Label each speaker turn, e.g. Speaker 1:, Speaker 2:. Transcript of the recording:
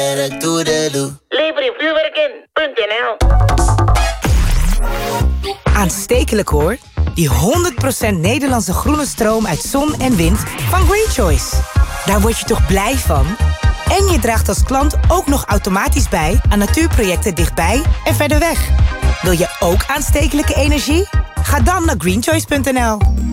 Speaker 1: Lever je vuurwerk in.nl.
Speaker 2: Aanstekelijk hoor. Die 100% Nederlandse groene stroom uit zon en wind van Green Choice. Daar word je toch blij van? En je draagt als klant ook nog automatisch bij aan natuurprojecten dichtbij en verder weg. Wil je ook aanstekelijke energie? Ga dan naar greenchoice.nl.